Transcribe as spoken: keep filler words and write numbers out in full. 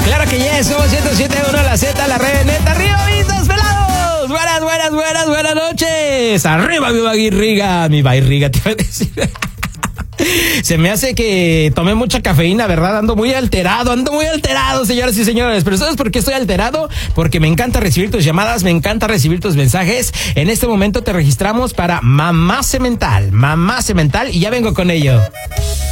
Claro que ya, somos ciento siete punto uno la Z, la red neta. ¡Arriba, mis dos pelados! Buenas, buenas, buenas, buenas noches. ¡Arriba, mi barriga! Mi barriga, te iba a decir. Se me hace que tomé mucha cafeína, ¿verdad? Ando muy alterado, ando muy alterado, señoras y señores. Pero ¿sabes por qué estoy alterado? Porque me encanta recibir tus llamadas, me encanta recibir tus mensajes. En este momento te registramos para Mamá Cemental, Mamá Cemental, y ya vengo con ello.